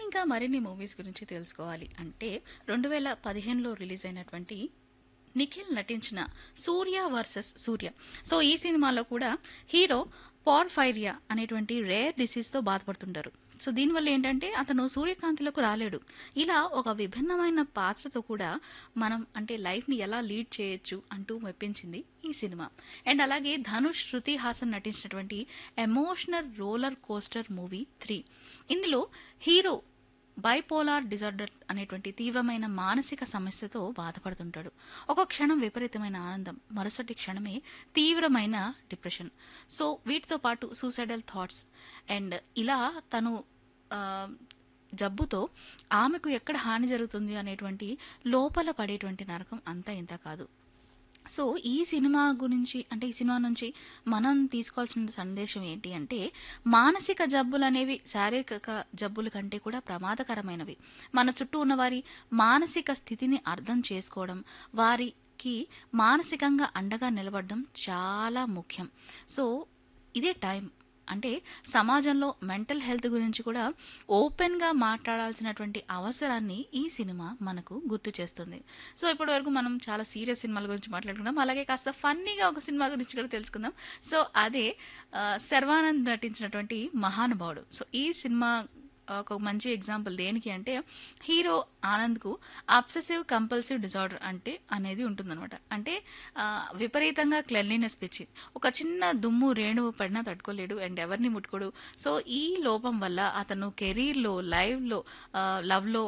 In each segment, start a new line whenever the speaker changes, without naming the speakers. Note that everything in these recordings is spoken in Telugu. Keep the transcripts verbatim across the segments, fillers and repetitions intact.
ఇంకా మరిన్ని మూవీస్ గురించి తెలుసుకోవాలి అంటే రెండు వేల పదిహేనులో రిలీజ్ అయినటువంటి నిఖిల్ నటించిన సూర్య వర్సెస్ సూర్య. సో ఈ సినిమాలో కూడా హీరో పార్ఫైరియా అనేటువంటి రేర్ డిసీజ్తో బాధపడుతుంటారు. సో దీనివల్ల ఏంటంటే అతను సూర్యకాంతిలోకి రాలేడు. ఇలా ఒక విభిన్నమైన పాత్రతో కూడా మనం అంటే లైఫ్ని ఎలా లీడ్ చేయొచ్చు అంటూ మెప్పించింది ఈ సినిమా. అండ్ అలాగే ధనుష్, శృతి హాసన్ నటించినటువంటి emotional roller coaster movie three. ఇందులో హీరో బైపోలార్ డిజార్డర్ అనేటువంటి తీవ్రమైన మానసిక సమస్యతో బాధపడుతుంటాడు. ఒక క్షణం విపరీతమైన ఆనందం, మరుసటి క్షణమే తీవ్రమైన డిప్రెషన్. సో వీటితో పాటు సూసైడల్ థాట్స్. అండ్ ఇలా తను ఆ, జబ్బుతో ఆమెకు ఎక్కడ హాని జరుగుతుంది అనేటువంటి లోపల పడేటువంటి నరకం అంతా ఇంత కాదు. సో ఈ సినిమా గురించి అంటే ఈ సినిమా నుంచి మనం తీసుకోవాల్సిన సందేశం ఏంటి అంటే మానసిక జబ్బులు అనేవి శారీరక జబ్బుల కంటే కూడా ప్రమాదకరమైనవి. మన చుట్టూ ఉన్న వారి మానసిక స్థితిని అర్థం చేసుకోవడం, వారికి మానసికంగా అండగా నిలబడడం చాలా ముఖ్యం. సో ఇదే టైం అంటే సమాజంలో మెంటల్ హెల్త్ గురించి కూడా ఓపెన్గా మాట్లాడాల్సినటువంటి అవసరాన్ని ఈ సినిమా మనకు గుర్తు చేస్తుంది. సో ఇప్పటి వరకు మనం చాలా సీరియస్ సినిమాల గురించి మాట్లాడుకున్నాం, అలాగే కాస్త ఫన్నీగా ఒక సినిమా గురించి కూడా తెలుసుకుందాం. సో అదే ఆ, శర్వానంద్ నటించినటువంటి మహానుభావుడు. సో ఈ సినిమా ఒక మంచి ఎగ్జాంపుల్ దేనికి అంటే హీరో ఆనంద్కు అబ్సెసివ్ కంపల్సివ్ డిజార్డర్ అంటే అనేది ఉంటుందన్నమాట. అంటే ఆ, విపరీతంగా క్లెన్లీనెస్ పిచ్చి, ఒక చిన్న దుమ్ము రేణువు పడినా తట్టుకోలేడు అండ్ ఎవరిని ముట్టుకోడు. సో ఈ లోపం వల్ల అతను కెరీర్లో, లైవ్లో, లవ్లో,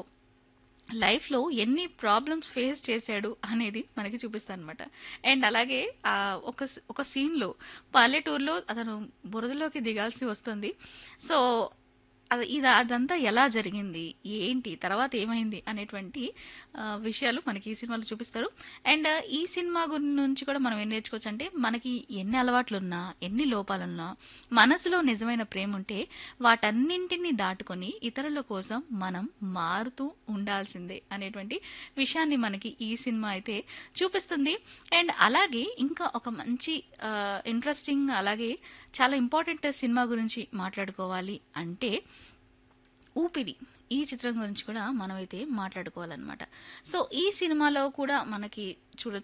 లైఫ్లో ఎన్ని ప్రాబ్లమ్స్ ఫేస్ చేశాడు అనేది మనకి చూపిస్తాను అనమాట. అండ్ అలాగే ఆ, ఒక ఒక సీన్లో పల్లెటూరులో అతను బురదలోకి దిగాల్సి వస్తుంది. సో అది ఇది అదంతా ఎలా జరిగింది, ఏంటి తర్వాత ఏమైంది అనేటువంటి ఆ, విషయాలు మనకి ఈ సినిమాలో చూపిస్తారు. అండ్ ఈ సినిమా గురి నుంచి కూడా మనం ఏం నేర్చుకోవచ్చు అంటే మనకి ఎన్ని అలవాట్లున్నా, ఎన్ని లోపాలున్నా, మనసులో నిజమైన ప్రేమ ఉంటే వాటన్నింటినీ దాటుకొని ఇతరుల కోసం మనం మారుతూ ఉండాల్సిందే అనేటువంటి విషయాన్ని మనకి ఈ సినిమా అయితే చూపిస్తుంది. అండ్ అలాగే ఇంకా ఒక మంచి ఇంట్రెస్టింగ్ అలాగే చాలా ఇంపార్టెంట్ సినిమా గురించి మాట్లాడుకోవాలి అంటే ఊపిరి. ఈ చిత్రం గురించి కూడా మనమైతే మాట్లాడుకోవాలన్నమాట. సో ఈ సినిమాలో కూడా మనకి చూడ